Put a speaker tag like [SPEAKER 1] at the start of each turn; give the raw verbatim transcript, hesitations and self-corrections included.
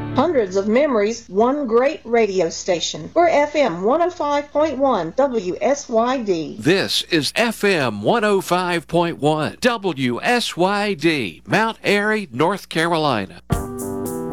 [SPEAKER 1] Hundreds of memories, one great radio station. We're F M one oh five point one W S Y D.
[SPEAKER 2] This is F M one oh five point one W S Y D, Mount Airy, North Carolina.